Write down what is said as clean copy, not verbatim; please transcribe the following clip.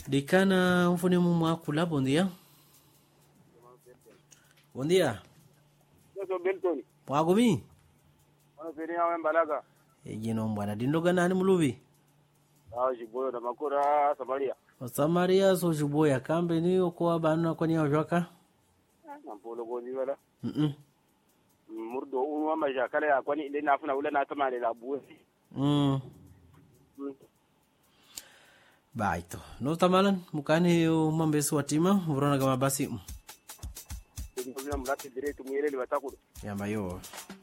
Dicana mfune mwakula, bom dia. Bom dia. Eu sou Belton. Mwagumi? Ano peri awen balaga. Ejino mbwana dindoga nani mulubi? Jiboyo da makura Samaria. Samaria so jiboya kambe ni okoa banu kwa ni ojwaka? Nampolo go ni wala. Murdo unwa majakala ya kwani ile nafuna ule na tamale la buwe. Baito. No tamalan mukani yo mambesu watima urona kama basi. Ndio mlati direct mwelele watakuru. Yamba yo.